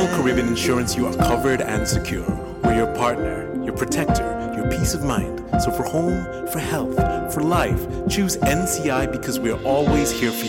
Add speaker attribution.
Speaker 1: Caribbean Insurance, you are covered and secure. We're your partner, your protector, your peace of mind. So for home, for health, for life, choose NCI because we're always here for